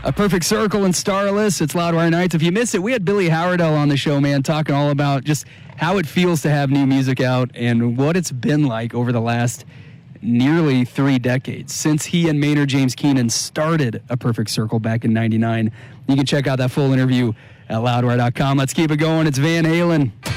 A Perfect Circle and Starless. It's Loudwire Nights. If you missed it, we had Billy Howardell on the show, man, talking all about just how it feels to have new music out and what it's been like over the last nearly 3 decades since he and Maynard James Keenan started A Perfect Circle back in '99. You can check out that full interview at loudwire.com. Let's keep it going. It's Van Halen.